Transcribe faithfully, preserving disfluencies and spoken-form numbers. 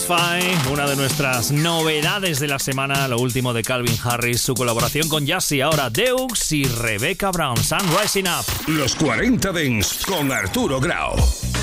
Una de nuestras novedades de la semana, lo último de Calvin Harris, su colaboración con Yassi, ahora Deux y Rebecca Brown, Sun Rising Up. Los cuarenta Dance con Arturo Grau.